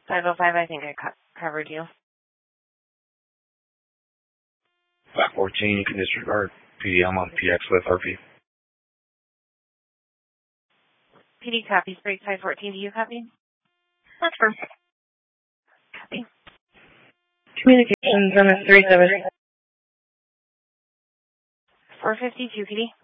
505, I think I covered you. 514, you can disregard. PD, I'm on PX with RP. PD copies, break 514, do you copy? That's perfect. Copy. Communications, MS 37. 452, PD.